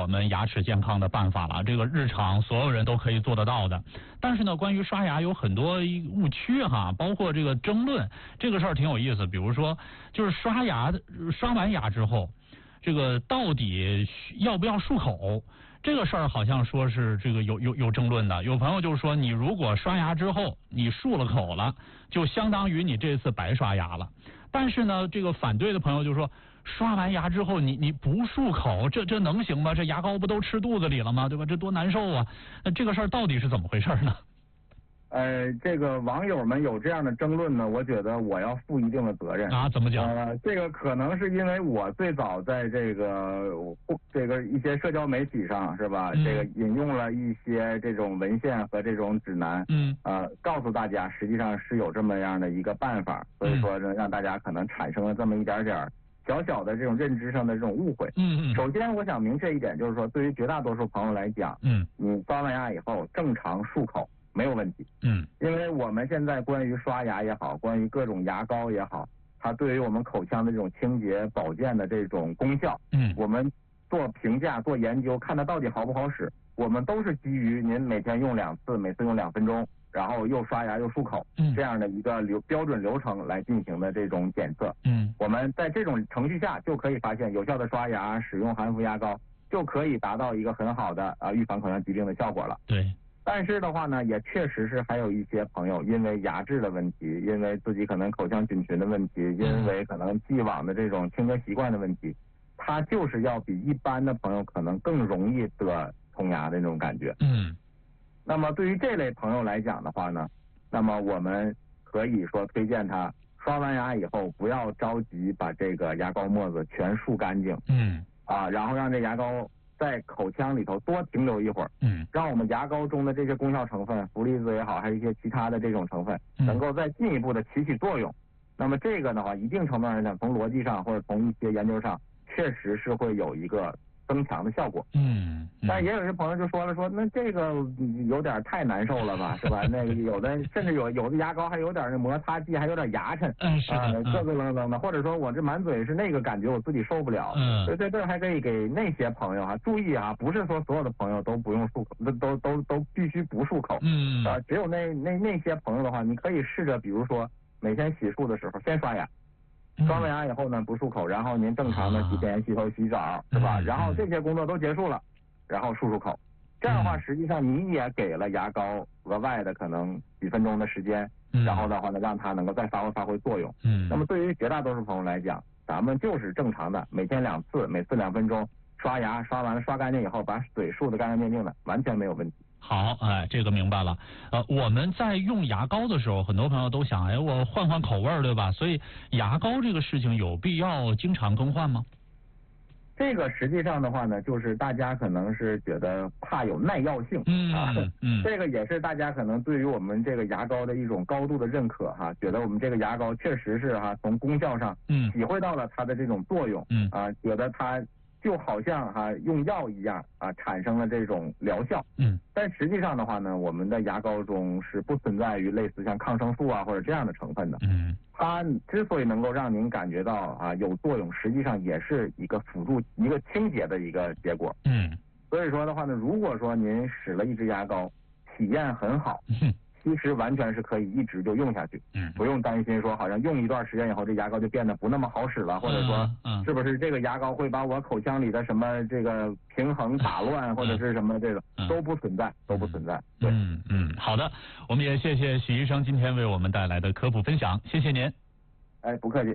们牙齿健康的办法了，这个日常所有人都可以做得到的。但是呢，关于刷牙有很多误区哈，包括这个争论，这个事儿挺有意思。比如说，就是刷完牙之后，这个到底要不要漱口？这个事儿好像说是这个有争论的。有朋友就是说，你如果刷牙之后你漱了口了，就相当于你这次白刷牙了。但是呢，这个反对的朋友就说，刷完牙之后你不漱口，这能行吗？这牙膏不都吃肚子里了吗？对吧？这多难受啊！那这个事儿到底是怎么回事呢？ 这个网友们有这样的争论呢，我觉得我要负一定的责任啊。 怎么讲？ 这个可能是因为我最早在这个一些社交媒体上是吧？这个引用了一些这种文献和这种指南，告诉大家实际上是有这么样的一个办法，所以说呢，让大家可能产生了这么一点点小小的这种认知上的这种误会。首先我想明确一点，就是说对于绝大多数朋友来讲，你刷完牙以后正常漱口没有问题。因为我们现在关于刷牙也好，关于各种牙膏也好，它对于我们口腔的这种清洁保健的这种功效，我们做评价做研究，看它到底好不好使，我们都是基于您每天用2次，每次用2分钟，然后又刷牙又漱口，这样的一个标准流程来进行的这种检测。我们在这种程序下就可以发现，有效的刷牙使用含氟牙膏就可以达到一个很好的预防口腔疾病的效果了。 对。 但是的话呢，也确实是还有一些朋友因为牙质的问题，因为自己可能口腔菌群的问题，因为可能既往的这种清洁习惯的问题，他就是要比一般的朋友可能更容易得虫牙的那种感觉。那么对于这类朋友来讲的话呢，那么我们可以说推荐他刷完牙以后不要着急把这个牙膏沫子全漱干净，然后让这牙膏在口腔里头多停留一会儿，让我们牙膏中的这些功效成分，氟离子也好，还有一些其他的这种成分，能够再进一步的起作用。那么这个的话，一定程度上来讲，从逻辑上或者从一些研究上，确实是会有一个增强的效果。但也有些朋友就说了，那这个有点太难受了吧，是吧？那个有的甚至有的牙膏还有点摩擦剂，还有点牙碜，咯咯楞楞的，或者说我这满嘴是那个感觉，我自己受不了。所以在这还可以给那些朋友注意不是说所有的朋友都不用漱口，都必须不漱口。只有那些朋友的话，你可以试着比如说每天洗漱的时候先刷牙。刷完牙以后呢，不漱口，然后您正常的洗脸、洗头、洗澡，是吧？然后这些工作都结束了，然后漱口。这样的话，实际上你也给了牙膏额外的可能几分钟的时间，然后的话呢，让它能够再发挥作用。那么对于绝大多数朋友来讲，咱们就是正常的每天2次，每次2分钟刷牙，刷完了刷干净以后，把嘴漱得干干净净的，完全没有问题。 好，这个明白了。我们在用牙膏的时候，很多朋友都想，我换口味，对吧？所以牙膏这个事情有必要经常更换吗？ 这个实际上的话呢，就是大家可能是觉得怕有耐药性，这个也是大家可能对于我们这个牙膏的一种高度的认可觉得我们这个牙膏确实是从功效上体会到了它的这种作用，觉得它就好像用药一样产生了这种疗效。但实际上的话呢，我们的牙膏中是不存在于类似像抗生素或者这样的成分的。它之所以能够让您感觉到有作用，实际上也是一个辅助、一个清洁的一个结果。所以说的话呢，如果说您使了一支牙膏，体验很好，其实完全是可以一直就用下去，不用担心说好像用一段时间以后这牙膏就变得不那么好使了，或者说是不是这个牙膏会把我口腔里的什么这个平衡打乱，或者是什么这种都不存在。对， 好的，我们也谢谢许医生今天为我们带来的科普分享，谢谢您。 不客气。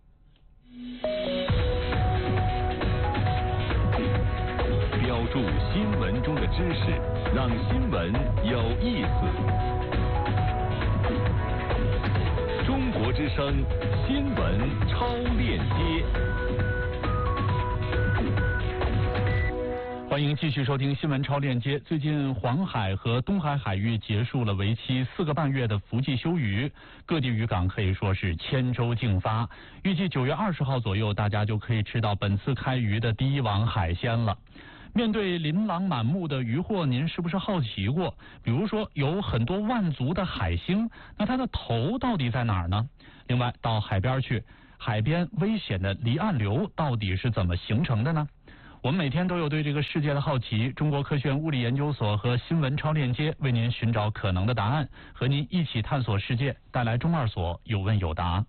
标注新闻中的知识，让新闻有意思。中国之声新闻超链接， 欢迎继续收听新闻超链接。最近黄海和东海海域结束了为期4个半月的伏季休渔，各地渔港可以说是千舟竞发。预计9月20号左右，大家就可以吃到本次开渔的第一网海鲜了。面对琳琅满目的渔获，您是不是好奇过？比如说有很多万足的海星，那它的头到底在哪儿呢？另外到海边去，海边危险的离岸流到底是怎么形成的呢？ 我们每天都有对这个世界的好奇，中国科学院物理研究所和新闻超链接为您寻找可能的答案，和您一起探索世界，带来中二所有问有答。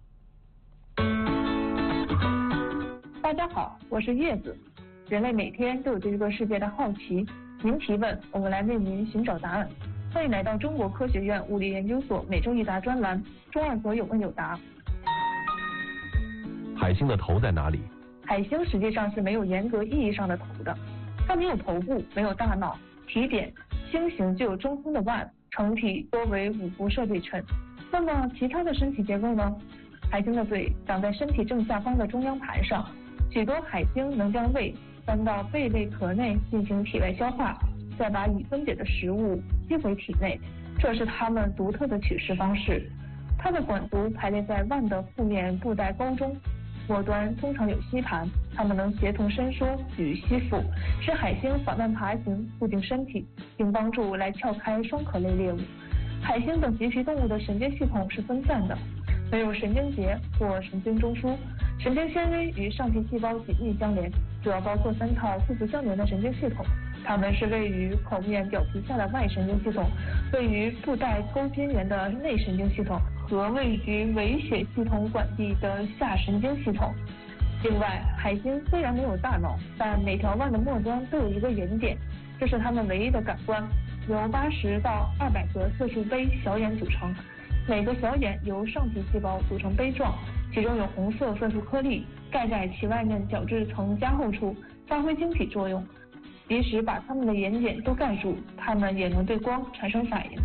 大家好，我是叶子。人类每天都有对这个世界的好奇，您提问，我们来为您寻找答案。欢迎来到中国科学院物理研究所每周一答专栏，中二所有问有答。 海星的头在哪里？ 海星实际上是没有严格意义上的头的，它没有头部，没有大脑，体点星形具有中空的腕，成体多为五辐射对称。那么其他的身体结构呢？海星的嘴长在身体正下方的中央盘上，许多海星能将胃搬到背胃壳内进行体外消化，再把已分解的食物吸回体内，这是它们独特的取食方式。它的管足排列在腕的腹面布袋沟中，末端通常有吸盘，它们能协同伸缩与吸附，使海星缓慢爬行，固定身体，并帮助来撬开双壳类猎物。海星等棘皮动物的神经系统是分散的，没有神经节或神经中枢，神经纤维与上皮细胞紧密相连，主要包括3套互不相连的神经系统，它们是位于口面表皮下的外神经系统，位于布袋沟边缘的内神经系统和位于尾血系统管壁的下神经系统。另外，海星虽然没有大脑，但每条腕的末端都有一个眼点，这是它们唯一的感官，由80到200个色素杯小眼组成，每个小眼由上皮细胞组成杯状，其中有红色色素颗粒盖在其外面角质层加厚处，发挥晶体作用。即使把它们的眼睑都盖住，它们也能对光产生反应。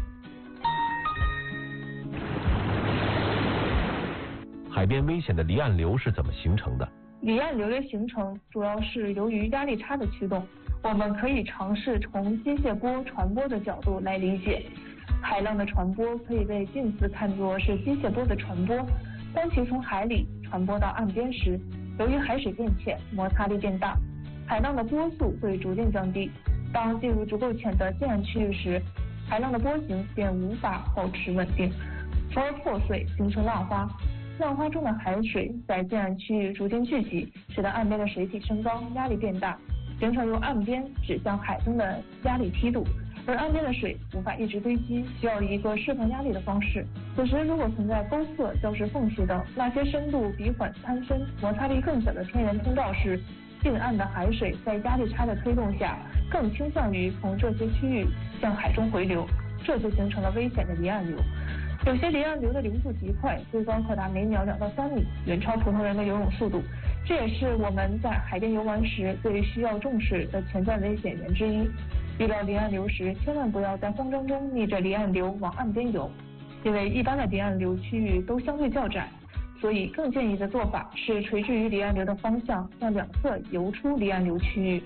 海边危险的离岸流是怎么形成的？ 离岸流的形成主要是由于压力差的驱动，我们可以尝试从机械波传播的角度来理解。海浪的传播可以被近似看作是机械波的传播，当其从海里传播到岸边时，由于海水变浅，摩擦力变大，海浪的波速会逐渐降低。当进入足够浅的近岸区域时，海浪的波形便无法保持稳定，从而破碎，形成浪花。浪花中的海水在近岸区域逐渐聚集，使得岸边的水体升高，压力变大，形成由岸边指向海中的压力梯度。而岸边的水无法一直堆积，需要一个释放压力的方式。此时如果存在沟壑、礁石缝隙等那些深度比缓攀升、摩擦力更小的天然通道时，近岸的海水在压力差的推动下，更倾向于从这些区域向海中回流，这就形成了危险的离岸流。有些离岸流的流速极快，最高可达每秒2到3米，远超普通人的游泳速度。这也是我们在海边游玩时最需要重视的潜在危险源之一。遇到离岸流时，千万不要在慌张中逆着离岸流往岸边游，因为一般的离岸流区域都相对较窄，所以更建议的做法是垂直于离岸流的方向，向两侧游出离岸流区域。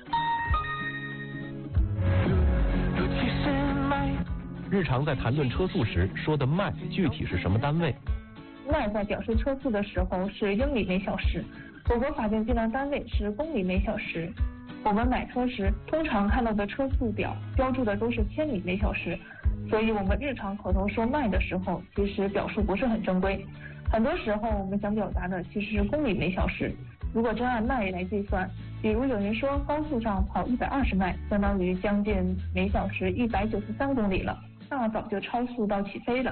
日常在谈论车速时说的迈具体是什么单位？ 迈在表示车速的时候是英里每小时，我国法定计量单位是公里每小时。我们买车时通常看到的车速表标注的都是千米每小时，所以我们日常口头说迈的时候，其实表述不是很正规。很多时候我们想表达的其实是公里每小时。如果真按迈来计算，比如有人说高速上跑120迈，相当于将近每小时193公里了，那早就超速到起飞了。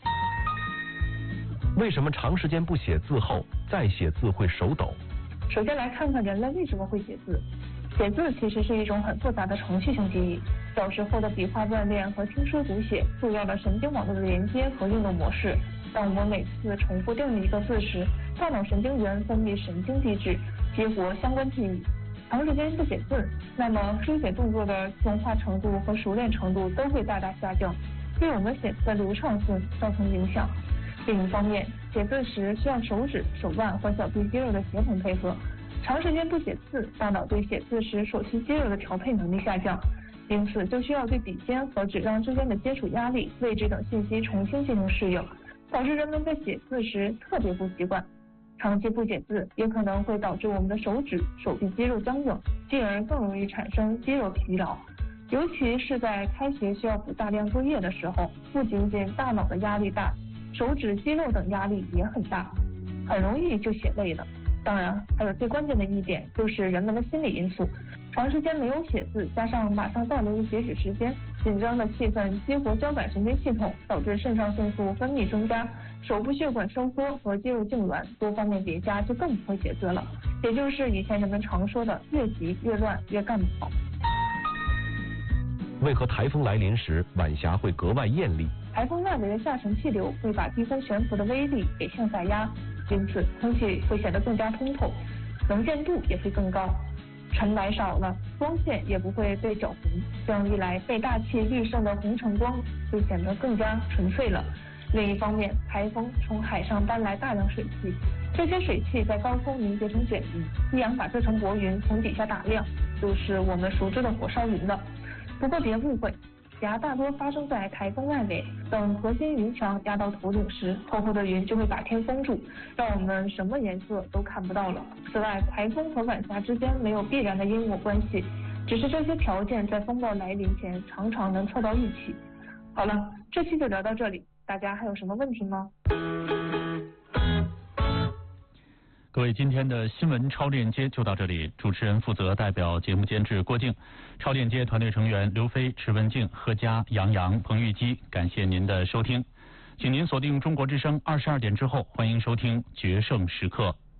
为什么长时间不写字后再写字会手抖？ 首先来看看人类为什么会写字。写字其实是一种很复杂的程序性记忆，小时候的笔画锻炼和听说读写塑造了神经网络的连接和运动模式。当我们每次重复定义一个字时，大脑神经元分泌神经递质，激活相关记忆。长时间不写字，那么书写动作的自动化程度和熟练程度都会大大下降，对我们写字的流畅性造成影响。另一方面，写字时需要手指、手腕和小臂肌肉的协同配合。长时间不写字，大脑对写字时所需肌肉的调配能力下降，因此就需要对笔尖和纸张之间的接触压力、位置等信息重新进行适应，导致人们在写字时特别不习惯。长期不写字也可能会导致我们的手指、手臂肌肉僵硬，进而更容易产生肌肉疲劳。尤其是在开学需要补大量作业的时候，不仅仅大脑的压力大，手指、肌肉等压力也很大，很容易就写累了。 当然，还有最关键的一点就是人们的心理因素。长时间没有写字，加上马上到了的截止时间，紧张的气氛激活交感神经系统，导致肾上腺素分泌增加，手部血管收缩和肌肉痉挛多方面叠加，就更不会写字了。也就是以前人们常说的越急越乱越干不好。 为何台风来临时晚霞会格外艳丽？ 台风外围的下沉气流会把低空悬浮的威力给向下压，因此空气会显得更加通透，能见度也会更高。尘霾少了，光线也不会被搅浑，这样一来，被大气滤胜的红橙光就显得更加纯粹了。另一方面，台风从海上搬来大量水汽，这些水汽在高空凝结成卷云，一氧化这层薄云从底下打亮，就是我们熟知的火烧云了。不过别误会，霞大多发生在台风外围，等核心云墙压到头顶时，厚厚的云就会把天封住，让我们什么颜色都看不到了。此外，台风和晚霞之间没有必然的因果关系，只是这些条件在风暴来临前常常能凑到一起。好了，这期就聊到这里，大家还有什么问题吗？ 各位，今天的新闻超链接就到这里。主持人负责代表节目监制郭靖，超链接团队成员刘飞、池文静、何佳、杨洋、彭玉基，感谢您的收听。请您锁定中国之声22点之后，欢迎收听决胜时刻。